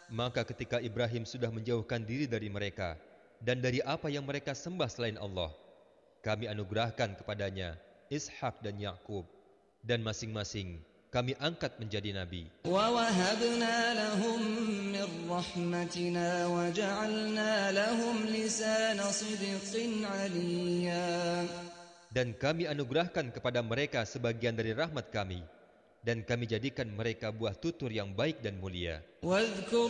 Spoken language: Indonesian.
Maka ketika Ibrahim sudah menjauhkan diri dari mereka dan dari apa yang mereka sembah selain Allah, kami anugerahkan kepadanya Ishak dan Yakub, dan masing-masing kami angkat menjadi nabi. وَوَهَبْنَا لَهُم مِّن رَّحْمَتِنَا وَجَعَلْنَا لَهُمْ لِسَانَ صِدْقٍ عَلِيًّا. Dan kami anugerahkan kepada mereka sebagian dari rahmat kami, dan kami jadikan mereka buah tutur yang baik dan mulia. وَاذْكُرْ